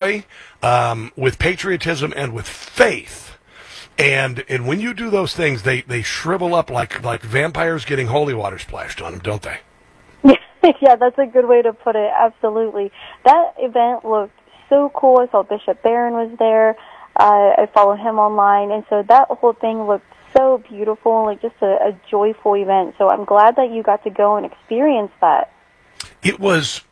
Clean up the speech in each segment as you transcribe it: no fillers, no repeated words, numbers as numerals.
joy, with patriotism, and with faith. And when you do those things, they shrivel up like vampires getting holy water splashed on them, don't they? Yeah, that's a good way to put it. Absolutely. That event looked so cool. I saw Bishop Barron was there. I follow him online, and so that whole thing looked so beautiful, like just a joyful event. So I'm glad that you got to go and experience that. It was.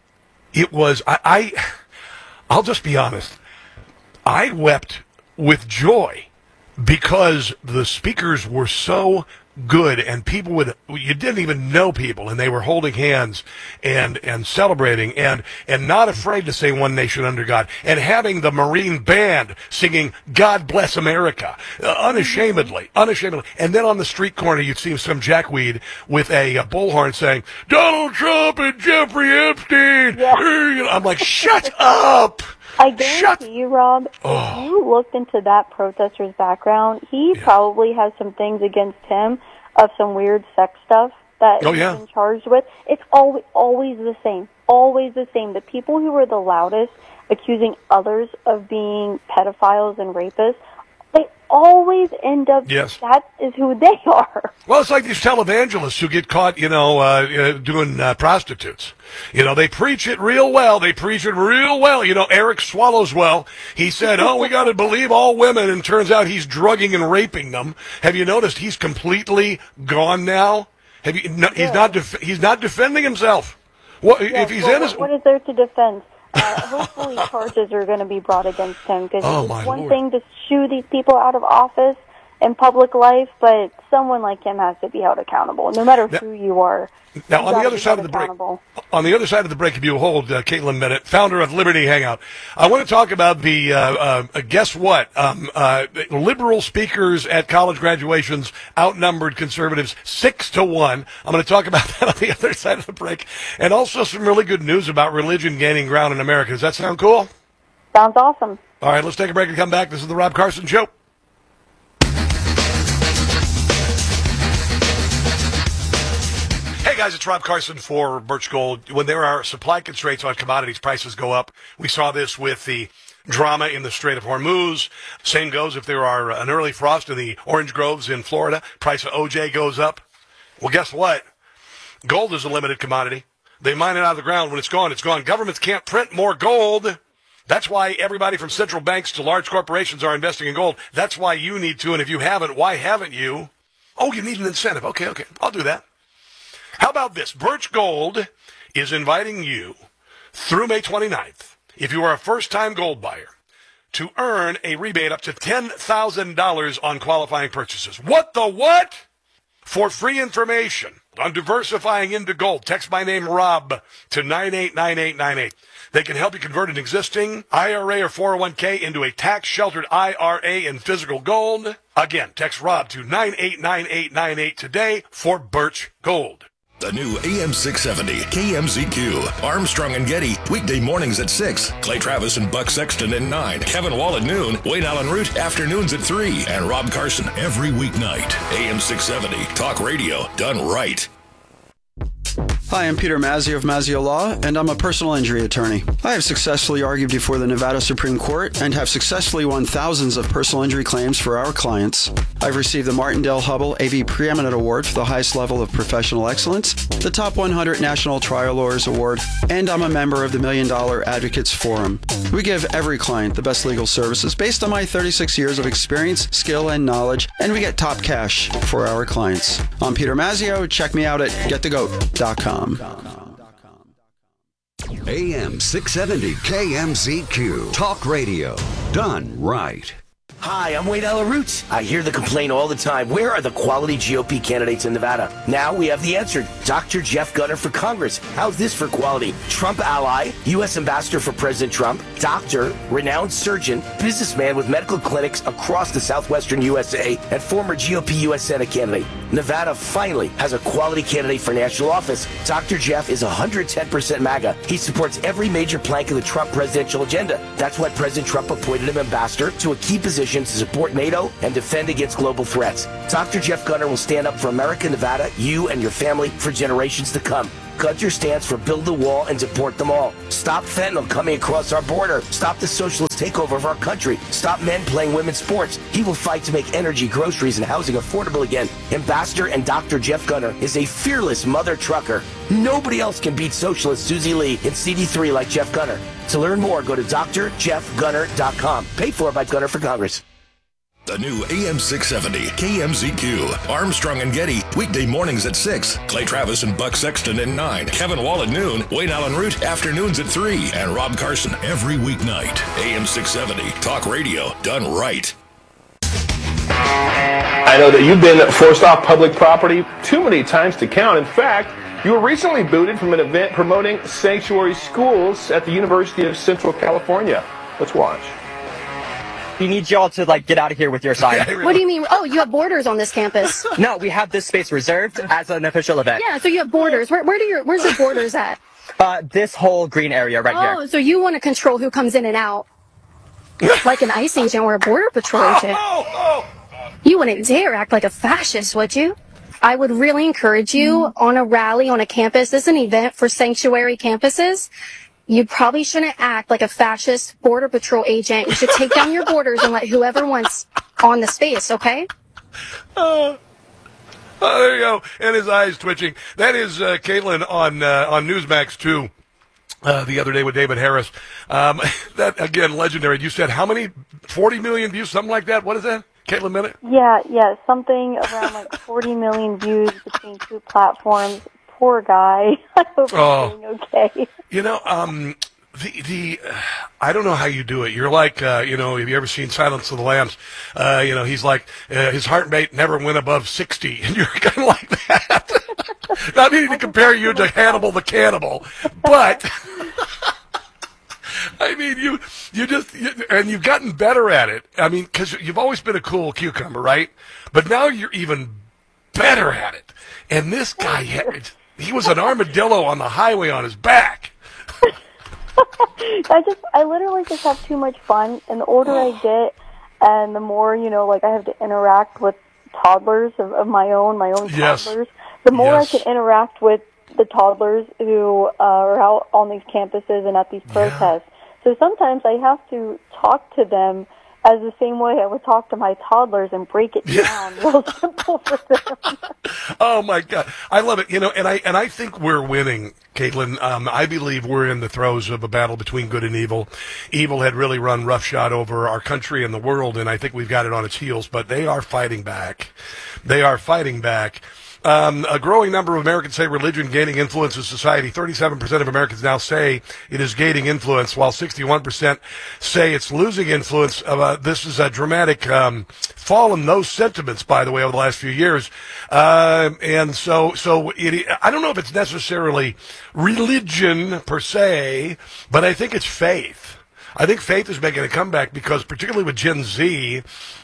I'll just be honest. I wept with joy because the speakers were so good, and you didn't even know people, and they were holding hands and celebrating and not afraid to say one nation under God, and having the Marine Band singing God Bless America unashamedly. And then on the street corner you'd see some jackweed with a bullhorn saying Donald Trump and Jeffrey Epstein. Yeah. I'm like, shut up. I guarantee you, Rob, if you looked into that protester's background, he probably has some things against him of some weird sex stuff that he's been charged with. It's always the same. Always the same. The people who are the loudest accusing others of being pedophiles and rapists, they always end up, that is who they are. Well, it's like these televangelists who get caught, doing prostitutes. They preach it real well. Eric Swallowswell, he said, we got to believe all women, and turns out he's drugging and raping them. Have you noticed he's completely gone now? He's not defending himself. If he's innocent, what is there to defend? Hopefully charges are going to be brought against him, because it's one thing to shoo these people out of office in public life, but someone like him has to be held accountable, no matter who you are. Now, on the other side of the break, if you hold, Caitlin Bennett, founder of Liberty Hangout, I want to talk about the, guess what? Liberal speakers at college graduations outnumbered conservatives 6-1. I'm going to talk about that on the other side of the break. And also some really good news about religion gaining ground in America. Does that sound cool? Sounds awesome. All right, let's take a break and come back. This is the Rob Carson Show. Hey guys, it's Rob Carson for Birch Gold. When there are supply constraints on commodities, prices go up. We saw this with the drama in the Strait of Hormuz. Same goes if there are an early frost in the orange groves in Florida. Price of OJ goes up. Well, guess what? Gold is a limited commodity. They mine it out of the ground. When it's gone, it's gone. Governments can't print more gold. That's why everybody from central banks to large corporations are investing in gold. That's why you need to, and if you haven't, why haven't you? Oh, you need an incentive. Okay, I'll do that. How about this? Birch Gold is inviting you through May 29th, if you are a first-time gold buyer, to earn a rebate up to $10,000 on qualifying purchases. What the what? For free information on diversifying into gold, text my name, Rob, to 989898. They can help you convert an existing IRA or 401k into a tax-sheltered IRA in physical gold. Again, text Rob to 989898 today for Birch Gold. The new AM 670 KMZQ. Armstrong and Getty, weekday mornings at 6. Clay Travis and Buck Sexton at 9. Kevin Wall at noon. Wayne Allen Root, afternoons at 3. And Rob Carson every weeknight. AM 670, talk radio done right. Hi, I'm Peter Mazzio of Mazzio Law, and I'm a personal injury attorney. I have successfully argued before the Nevada Supreme Court and have successfully won thousands of personal injury claims for our clients. I've received the Martindale Hubbell AV Preeminent Award for the highest level of professional excellence, the Top 100 National Trial Lawyers Award, and I'm a member of the $1 Million Advocates Forum. We give every client the best legal services based on my 36 years of experience, skill, and knowledge, and we get top cash for our clients. I'm Peter Mazzio. Check me out at getthegoat.com. AM 670 KMZQ. Talk radio done right. Hi, I'm Wayne Allen Root. I hear the complaint all the time. Where are the quality GOP candidates in Nevada? Now we have the answer. Dr. Jeff Gunter for Congress. How's this for quality? Trump ally, U.S. Ambassador for President Trump, doctor, renowned surgeon, businessman with medical clinics across the southwestern USA, and former GOP U.S. Senate candidate. Nevada finally has a quality candidate for national office. Dr. Jeff is 110% MAGA. He supports every major plank of the Trump presidential agenda. That's why President Trump appointed him ambassador to a key position to support NATO and defend against global threats. Dr. Jeff Gunter will stand up for America, Nevada, you and your family for generations to come. Gunter stands for build the wall and deport them all. Stop fentanyl coming across our border. Stop the socialist takeover of our country. Stop men playing women's sports. He will fight to make energy, groceries, and housing affordable again. Ambassador and Dr. Jeff Gunter is a fearless mother trucker. Nobody else can beat socialist Susie Lee in CD3 like Jeff Gunter. To learn more, go to drjeffgunter.com. Paid for by Gunter for Congress. The new AM 670 KMZQ. Armstrong and Getty. Weekday mornings at 6. Clay Travis and Buck Sexton at 9. Kevin Wall at noon. Wayne Allen Root afternoons at 3. And Rob Carson every weeknight. AM 670. Talk radio done right. I know that you've been forced off public property too many times to count. In fact, you were recently booted from an event promoting sanctuary schools at the University of Central California. Let's watch. We need y'all to get out of here with your sign. Yeah, really. What do you mean? Oh, you have borders on this campus? No, we have this space reserved as an official event. Yeah, so you have borders. Where's your borders at? This whole green area right here. Oh, so you want to control who comes in and out, like an ICE agent or a border patrol agent? You wouldn't dare act like a fascist, would you? I would really encourage you on a rally on a campus. This is an event for sanctuary campuses. You probably shouldn't act like a fascist border patrol agent. You should take down your borders and let whoever wants on the space, okay? There you go. And his eyes twitching. That is Caitlin on Newsmax 2 the other day with David Harris. That, again, legendary. You said how many? 40 million views, something like that? What is that? Caitlin Minute? Yeah, something around 40 million views between two platforms. Poor guy. I hope he's doing okay. You know, I don't know how you do it. You're like, have you ever seen Silence of the Lambs? He's like, his heart rate never went above 60, and you're kind of like that. Not meaning to compare you to Hannibal the Cannibal, but I mean, and you've gotten better at it. I mean, because you've always been a cool cucumber, right? But now you're even better at it. And this guy he was an armadillo on the highway on his back. I literally just have too much fun, and the older I get, and the more, I have to interact with toddlers of my own toddlers, the more I can interact with the toddlers who are out on these campuses and at these protests. Yeah. So sometimes I have to talk to them as the same way I would talk to my toddlers and break it down real simple for them. Oh my God, I love it. And I think we're winning, Caitlin. I believe we're in the throes of a battle between good and evil. Evil had really run roughshod over our country and the world, and I think we've got it on its heels. But they are fighting back. A growing number of Americans say religion gaining influence in society. 37% of Americans now say it is gaining influence, while 61% say it's losing influence. This is a dramatic fall in those sentiments, by the way, over the last few years. And so I don't know if it's necessarily religion per se, but I think it's faith. I think faith is making a comeback because, particularly with Gen Z,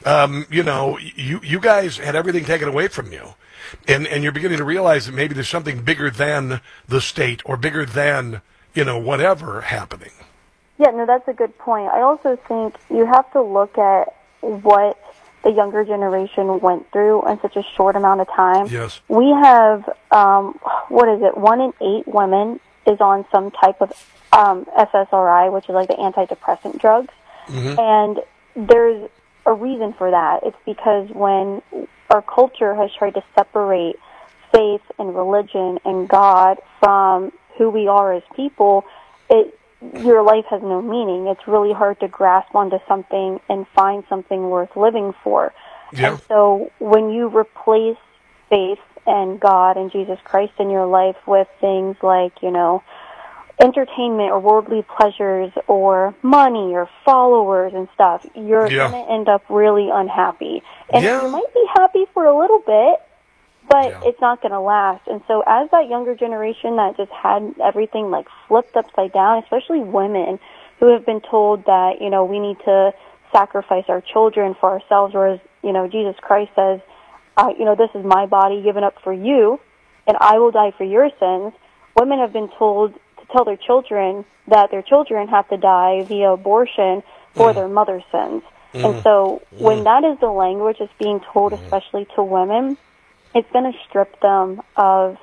you guys had everything taken away from you. And you're beginning to realize that maybe there's something bigger than the state or bigger than, whatever happening. Yeah, no, that's a good point. I also think you have to look at what the younger generation went through in such a short amount of time. Yes. We have, 1 in 8 women is on some type of SSRI, which is like the antidepressant drugs. Mm-hmm. And there's a reason for that. It's because when our culture has tried to separate faith and religion and God from who we are as people, your life has no meaning. It's really hard to grasp onto something and find something worth living for. Yeah. And so when you replace faith and God and Jesus Christ in your life with things like, entertainment or worldly pleasures or money or followers and stuff, you're going to end up really unhappy. And you might be happy for a little bit, but it's not going to last. And so as that younger generation that just had everything flipped upside down, especially women who have been told that, we need to sacrifice our children for ourselves, whereas, Jesus Christ says, this is my body given up for you, and I will die for your sins. Women have been told tell their children that their children have to die via abortion for their mother's sins. And so when that is the language that's being told, especially to women, it's going to strip them of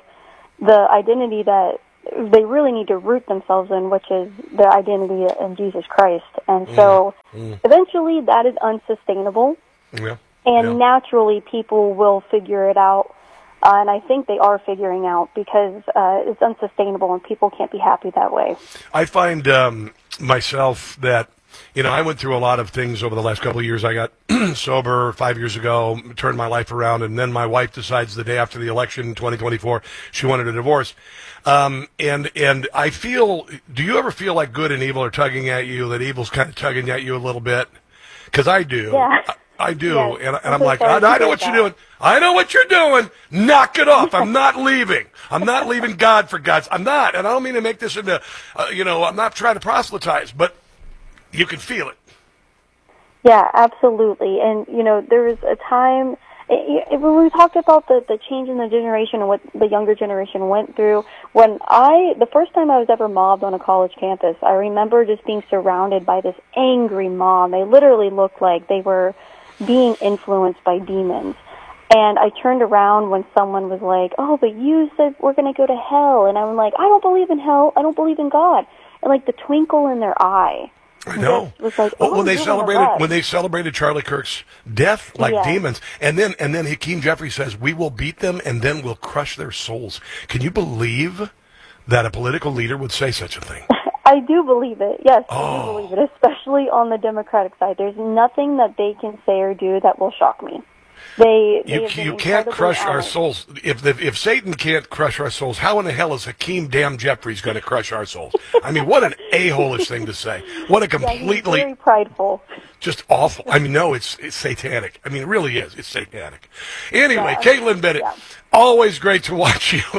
the identity that they really need to root themselves in, which is their identity in Jesus Christ. And so eventually that is unsustainable. Yeah. And naturally people will figure it out. And I think they are figuring out because it's unsustainable and people can't be happy that way. I find myself that, I went through a lot of things over the last couple of years. I got sober 5 years ago, turned my life around, and then my wife decides the day after the election in 2024 she wanted a divorce. And I feel, do you ever feel like good and evil are tugging at you, that evil's kind of tugging at you a little bit? Because I do. Yeah. I do. Yes. And I'm like, I know what you're doing. I know what you're doing. Knock it off. I'm not leaving. I'm not leaving God for God's. I'm not. And I don't mean to make this into, I'm not trying to proselytize, but you can feel it. Yeah, absolutely. And, there was a time, when we talked about the change in the generation and what the younger generation went through, the first time I was ever mobbed on a college campus, I remember just being surrounded by this angry mob. They literally looked like they were being influenced by demons. And I turned around when someone was like, "Oh, but you said we're going to go to hell." And I'm like, "I don't believe in hell. I don't believe in God." And like the twinkle in their eye. I know. Was like, when they celebrated Charlie Kirk's death like demons, and then Hakeem Jeffries says, "We will beat them and then we'll crush their souls." Can you believe that a political leader would say such a thing? I do believe it. Yes, I do believe it, especially on the Democratic side. There's nothing that they can say or do that will shock me. You can't crush our souls. If Satan can't crush our souls, how in the hell is Hakeem damn Jeffries going to crush our souls? I mean, what an a-hole-ish thing to say. What a completely... he's very prideful. Just awful. I mean, no, it's satanic. I mean, it really is. It's satanic. Anyway, Caitlin Bennett, always great to watch you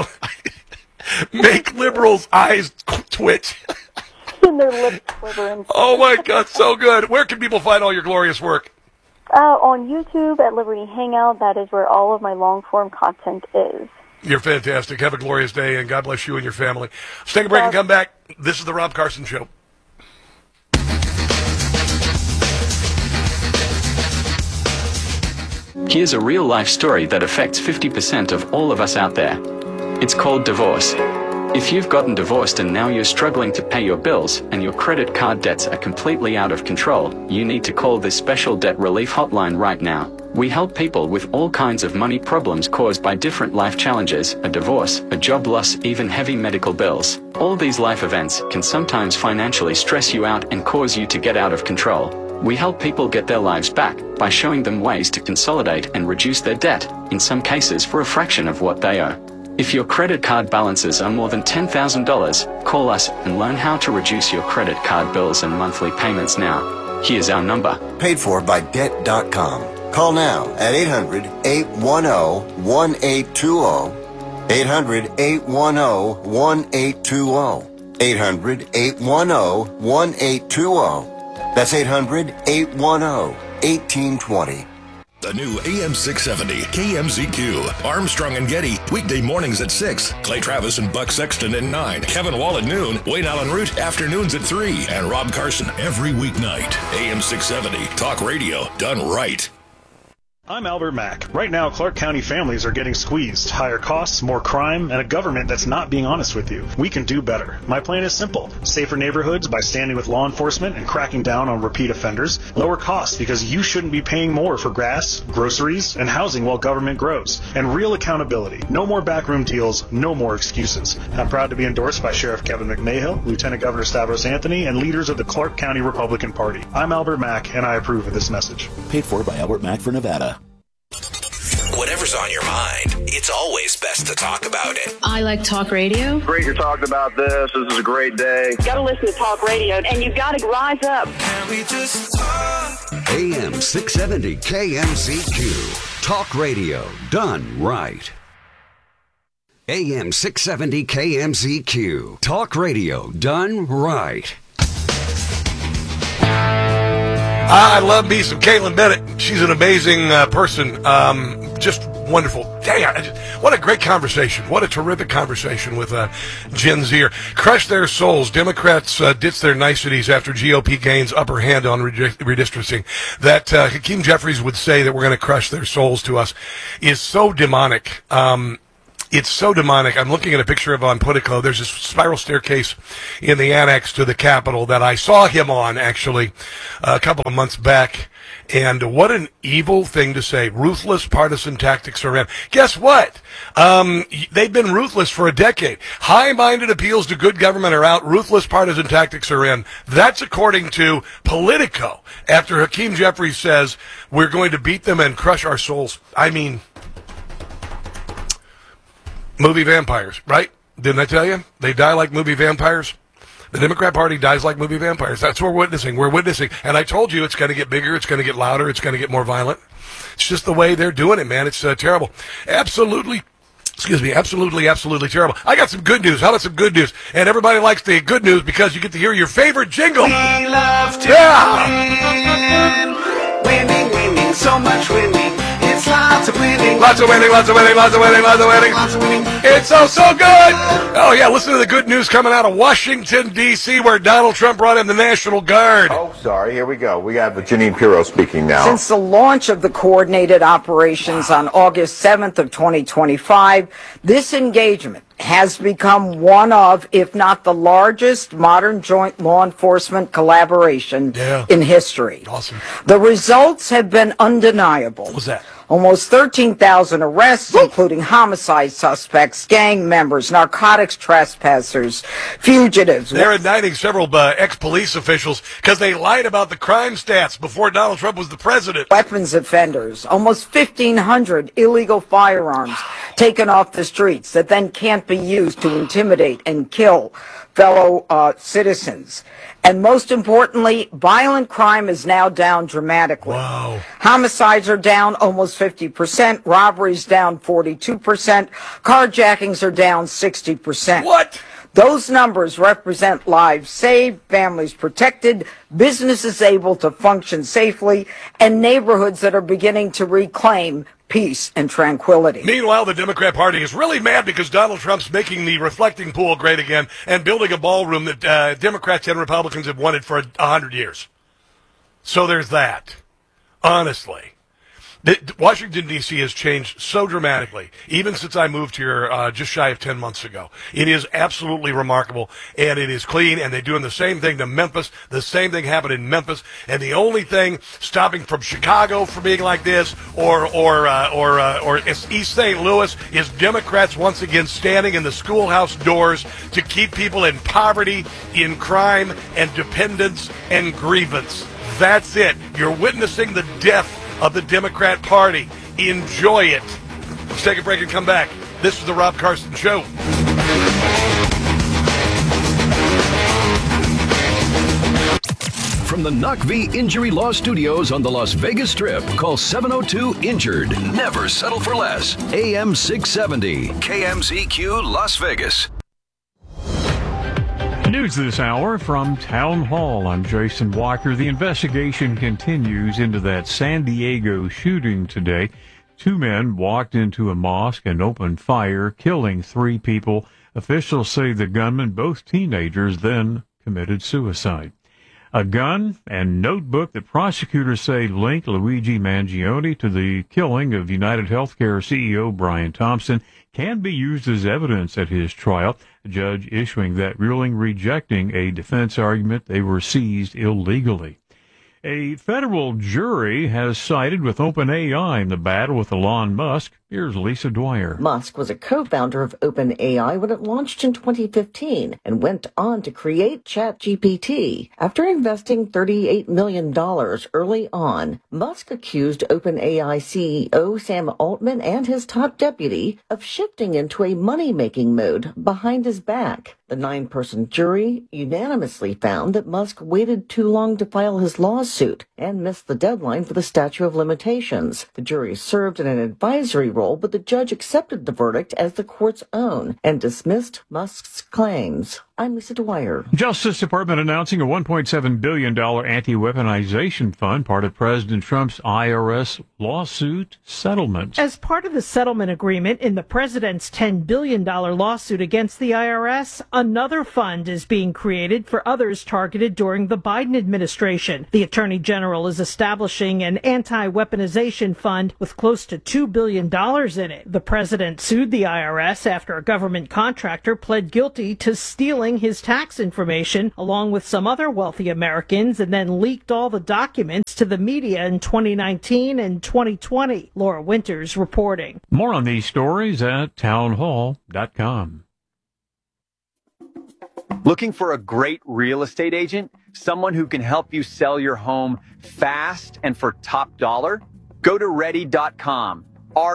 make liberals' eyes twitch. And their lips quivering. Oh, my God, so good. Where can people find all your glorious work? On YouTube at Liberty Hangout. That is where all of my long-form content is. You're fantastic. Have a glorious day, and God bless you and your family. Let's take a break and come back. This is the Rob Carson Show. Here's a real-life story that affects 50% of all of us out there. It's called divorce. If you've gotten divorced and now you're struggling to pay your bills and your credit card debts are completely out of control, you need to call this special debt relief hotline right now. We help people with all kinds of money problems caused by different life challenges, a divorce, a job loss, even heavy medical bills. All these life events can sometimes financially stress you out and cause you to get out of control. We help people get their lives back by showing them ways to consolidate and reduce their debt, in some cases for a fraction of what they owe. If your credit card balances are more than $10,000, call us and learn how to reduce your credit card bills and monthly payments now. Here's our number. Paid for by Debt.com. Call now at 800-810-1820. 800-810-1820. 800-810-1820. That's 800-810-1820. The new AM 670 KMZQ. Armstrong and Getty. Weekday mornings at 6. Clay Travis and Buck Sexton at 9. Kevin Wall at noon. Wayne Allen Root afternoons at 3. And Rob Carson every weeknight. AM 670. Talk radio done right. I'm Albert Mack. Right now, Clark County families are getting squeezed. Higher costs, more crime, and a government that's not being honest with you. We can do better. My plan is simple. Safer neighborhoods by standing with law enforcement and cracking down on repeat offenders. Lower costs because you shouldn't be paying more for gas, groceries, and housing while government grows. And real accountability. No more backroom deals, no more excuses. I'm proud to be endorsed by Sheriff Kevin McMahill, Lieutenant Governor Stavros Anthony, and leaders of the Clark County Republican Party. I'm Albert Mack, and I approve of this message. Paid for by Albert Mack for Nevada. Whatever's on your mind, it's always best to talk about it. I like talk radio. Great you're talking about this. This is a great day. You got to listen to talk radio, and you've got to rise up. Can we just talk? AM 670 KMZQ. Talk radio done right. AM 670 KMZQ. Talk radio done right. I love me some Caitlin Bennett. She's an amazing person. Just wonderful. Dang, what a great conversation. What a terrific conversation with Jen Zier. Crush their souls. Democrats ditch their niceties after GOP gains upper hand on redistricting. That Hakeem Jeffries would say that we're going to crush their souls to us is so demonic. It's so demonic. I'm looking at a picture of on Politico. There's this spiral staircase in the annex to the Capitol that I saw him on, actually, a couple of months back. And what an evil thing to say. Ruthless partisan tactics are in. Guess what? They've been ruthless for a decade. High-minded appeals to good government are out. Ruthless partisan tactics are in. That's according to Politico. After Hakeem Jeffries says, we're going to beat them and crush our souls. I mean, movie vampires, right? Didn't I tell you? They die like movie vampires. The Democrat Party dies like movie vampires. That's what we're witnessing. We're witnessing. And I told you it's going to get bigger. It's going to get louder. It's going to get more violent. It's just the way they're doing it, man. It's terrible. Absolutely terrible. I got some good news. How about some good news? And everybody likes the good news because you get to hear your favorite jingle. We love to win. Winning, so much winning. It's lots of winning. Lots of winning. It's so good. Oh, yeah, listen to the good news coming out of Washington, D.C., where Donald Trump brought in the National Guard. Oh, sorry. Here we go. We have Jeanine Pirro speaking now. Since the launch of the coordinated operations on August 7th of 2025, this engagement has become one of, if not the largest, modern joint law enforcement collaboration in history. Awesome. The results have been undeniable. What was that? Almost 13,000 arrests, including homicide suspects, gang members, narcotics trespassers, fugitives. They're indicting several ex-police officials because they lied about the crime stats before Donald Trump was the president. Weapons offenders, almost 1,500 illegal firearms taken off the streets that then can't be used to intimidate and kill fellow citizens. And most importantly, violent crime is now down dramatically. Wow. Homicides are down almost 50%, robberies down 42%, carjackings are down 60%. What? Those numbers represent lives saved, families protected, businesses able to function safely, and neighborhoods that are beginning to reclaim peace and tranquility. Meanwhile, the Democrat Party is really mad because Donald Trump's making the reflecting pool great again and building a ballroom that Democrats and Republicans have wanted for 100 years. So there's that. Honestly. Washington, D.C. has changed so dramatically, even since I moved here just shy of 10 months ago. It is absolutely remarkable, and it is clean, and they're doing the same thing to Memphis. The same thing happened in Memphis, and the only thing stopping from Chicago from being like this or East St. Louis is Democrats once again standing in the schoolhouse doors to keep people in poverty, in crime, and dependence and grievance. That's it. You're witnessing the death of the Democrat Party. Enjoy it. Let's take a break and come back. This is the Rob Carson Show. From the Knock V Injury Law Studios on the Las Vegas Strip, call 702-INJURED. Never settle for less. AM 670, KMZQ Las Vegas. News this hour from Town Hall. I'm Jason Walker. The investigation continues into that San Diego shooting today. 2 men walked into a mosque and opened fire, killing 3 people. Officials say the gunmen, both teenagers, then committed suicide. A gun and notebook that prosecutors say linked Luigi Mangione to the killing of United Healthcare CEO Brian Thompson can be used as evidence at his trial. The judge issuing that ruling rejecting a defense argument they were seized illegally. A federal jury has sided with OpenAI in the battle with Elon Musk. Here's Lisa Dwyer. Musk was a co-founder of OpenAI when it launched in 2015 and went on to create ChatGPT. After investing $38 million early on, Musk accused OpenAI CEO Sam Altman and his top deputy of shifting into a money-making mode behind his back. The 9-person jury unanimously found that Musk waited too long to file his lawsuit and missed the deadline for the statute of limitations. The jury served in an advisory role, but the judge accepted the verdict as the court's own and dismissed Musk's claims. I'm Lisa Dwyer. Justice Department announcing a $1.7 billion anti-weaponization fund, part of President Trump's IRS lawsuit settlement. As part of the settlement agreement in the president's $10 billion lawsuit against the IRS, another fund is being created for others targeted during the Biden administration. The Attorney General is establishing an anti-weaponization fund with close to $2 billion in it. The president sued the IRS after a government contractor pled guilty to stealing his tax information along with some other wealthy Americans and then leaked all the documents to the media in 2019 and 2020. Laura Winters reporting. More on these stories at townhall.com. Looking for a great real estate agent? Someone who can help you sell your home fast and for top dollar? Go to ready.com,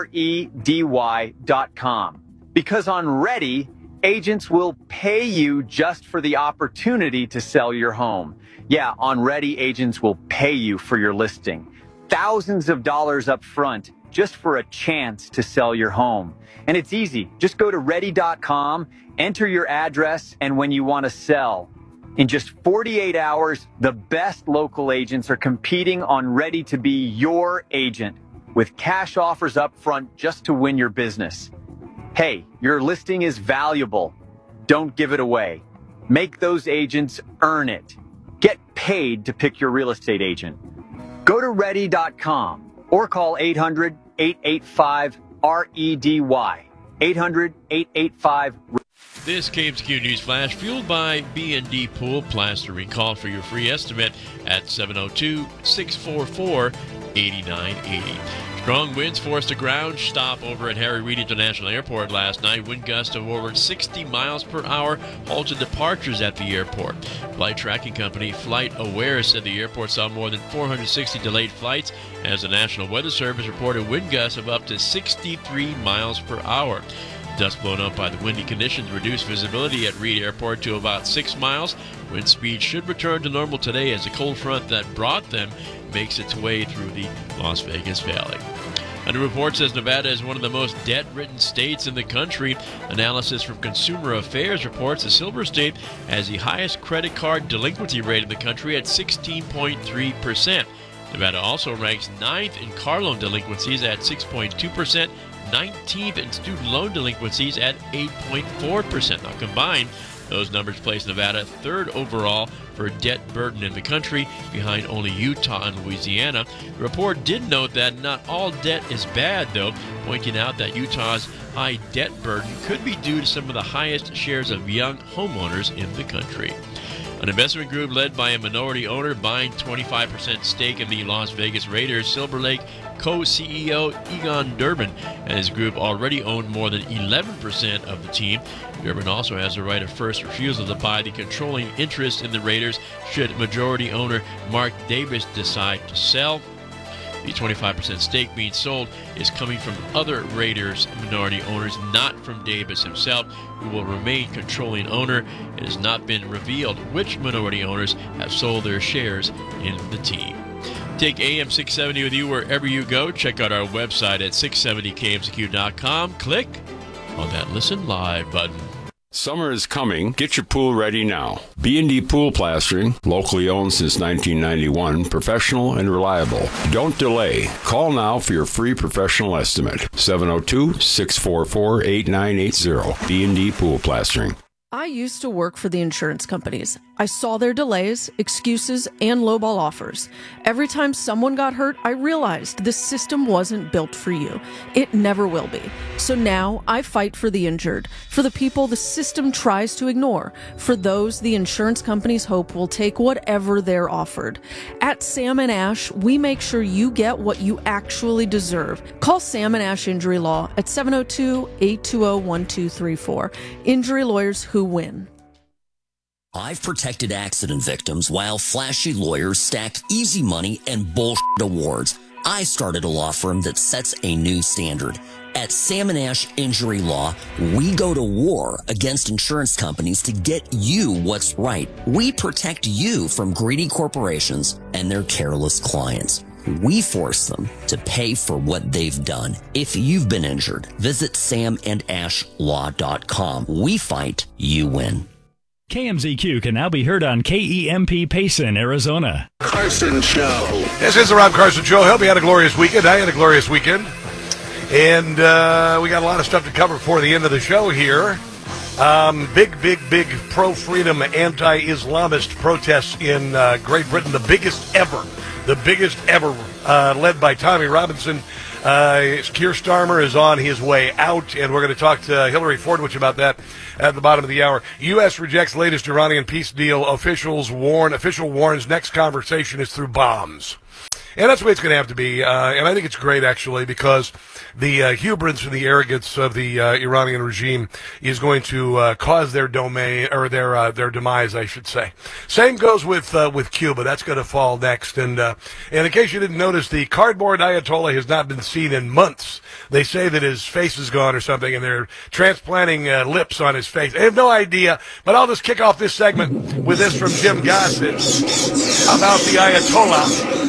REDY.com. Because on Ready, agents will pay you just for the opportunity to sell your home. Yeah, on Ready, agents will pay you for your listing. Thousands of dollars up front just for a chance to sell your home. And it's easy. Just go to ready.com, enter your address, and when you want to sell. In just 48 hours, the best local agents are competing on Ready to be your agent with cash offers up front just to win your business. Hey, your listing is valuable. Don't give it away. Make those agents earn it. Get paid to pick your real estate agent. Go to ready.com or call 800-885-REDY. 800-885. This KMZQ News Flash fueled by B&D Pool Plastering. Call for your free estimate at 702-644-8980. Strong winds forced a ground stop over at Harry Reid International Airport last night. Wind gusts of over 60 miles per hour halted departures at the airport. Flight tracking company Flight Aware said the airport saw more than 460 delayed flights as the National Weather Service reported wind gusts of up to 63 miles per hour. Dust blown up by the windy conditions reduced visibility at Reid Airport to about 6 miles. Wind speed should return to normal today as the cold front that brought them makes its way through the Las Vegas Valley. And a report says Nevada is one of the most debt-ridden states in the country. Analysis from Consumer Affairs reports the Silver State has the highest credit card delinquency rate in the country at 16.3%. Nevada also ranks 9th in car loan delinquencies at 6.2%, 19th in student loan delinquencies at 8.4%. Now combined, those numbers place Nevada 3rd overall for debt burden in the country, behind only Utah and Louisiana. The report did note that not all debt is bad, though, pointing out that Utah's high debt burden could be due to some of the highest shares of young homeowners in the country. An investment group led by a minority owner buying 25% stake in the Las Vegas Raiders, Silver Lake co-CEO Egon Durbin and his group already own more than 11% of the team. Durbin also has the right of first refusal to buy the controlling interest in the Raiders should majority owner Mark Davis decide to sell. The 25% stake being sold is coming from other Raiders minority owners, not from Davis himself, who will remain controlling owner. It has not been revealed which minority owners have sold their shares in the team. Take AM 670 with you wherever you go. Check out our website at 670kmzq.com. Click on that Listen Live button. Summer is coming. Get your pool ready now. B&D Pool Plastering, locally owned since 1991, professional and reliable. Don't delay. Call now for your free professional estimate. 702-644-8980. B&D Pool Plastering. I used to work for the insurance companies. I saw their delays, excuses, and lowball offers. Every time someone got hurt, I realized this system wasn't built for you. It never will be. So now I fight for the injured, for the people the system tries to ignore, for those the insurance companies hope will take whatever they're offered. At Sam & Ash, we make sure you get what you actually deserve. Call Sam & Ash Injury Law at 702-820-1234. Injury lawyers who win. I've protected accident victims while flashy lawyers stacked easy money and bullshit awards. I started a law firm that sets a new standard. At Sam & Ash Injury Law, we go to war against insurance companies to get you what's right. We protect you from greedy corporations and their careless clients. We force them to pay for what they've done. If you've been injured, visit samandashlaw.com. We fight, you win. KMZQ can now be heard on KEMP Payson, Arizona. Carson Show. This is the Rob Carson Show. Hope you had a glorious weekend. I had a glorious weekend. And we got a lot of stuff to cover before the end of the show here. Big pro-freedom, anti-Islamist protests in Great Britain. The biggest ever, led by Tommy Robinson. Keir Starmer is on his way out, and we're going to talk to Hillary Fordwich about that at the bottom of the hour. U.S. rejects latest Iranian peace deal. Official warns next conversation is through bombs. And that's the way it's going to have to be. And I think it's great, actually, because the hubris and the arrogance of the Iranian regime is going to cause their domain, or their demise, I should say. Same goes with Cuba. That's going to fall next. And in case you didn't notice, the cardboard Ayatollah has not been seen in months. They say that his face is gone or something, and they're transplanting lips on his face. I have no idea, but I'll just kick off this segment with this from Jim Gossett about the Ayatollah.